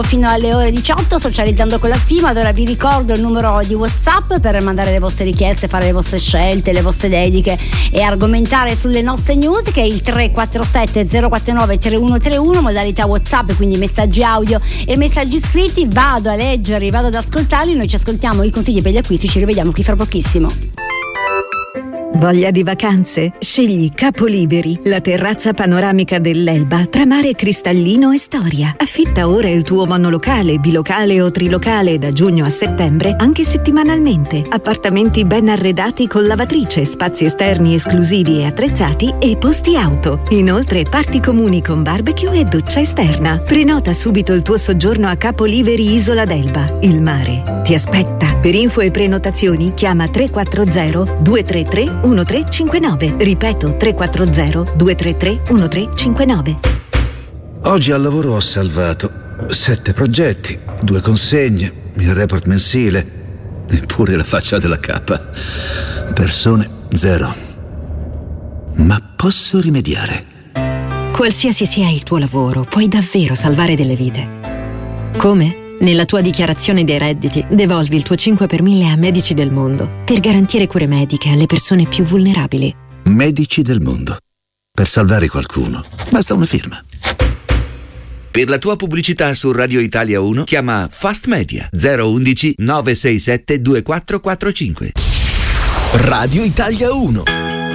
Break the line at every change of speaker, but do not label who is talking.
fino alle ore 18 socializzando con la Sima. Ed ora vi ricordo il numero di WhatsApp per mandare le vostre richieste, fare le vostre scelte, le vostre dediche e argomentare sulle nostre news, che è il 347 049 3131, modalità WhatsApp, quindi messaggi audio e messaggi scritti. Vado a leggerli, vado ad ascoltarli. Noi ci ascoltiamo i consigli per gli acquisti, ci rivediamo qui fra pochissimo.
Voglia di vacanze? Scegli Capoliberi, la terrazza panoramica dell'Elba tra mare cristallino e storia. Affitta ora il tuo monolocale, bilocale o trilocale da giugno a settembre, anche settimanalmente. Appartamenti ben arredati con lavatrice, spazi esterni esclusivi e attrezzati e posti auto. Inoltre parti comuni con barbecue e doccia esterna. Prenota subito il tuo soggiorno a Capoliberi Isola d'Elba. Il mare ti aspetta. Per info e prenotazioni chiama 340 233 1359. Ripeto, 340 233 1359.
Oggi al lavoro ho salvato 7 progetti, 2 consegne, il report mensile, eppure la faccia della cappa. Persone 0. Ma posso rimediare.
Qualsiasi sia il tuo lavoro, puoi davvero salvare delle vite. Come? Nella tua dichiarazione dei redditi devolvi il tuo 5 per 1000 a Medici del Mondo per garantire cure mediche alle persone più vulnerabili.
Medici del Mondo. Per salvare qualcuno basta una firma.
Per la tua pubblicità su Radio Italia 1 chiama Fast Media 011 967 2445.
Radio Italia 1.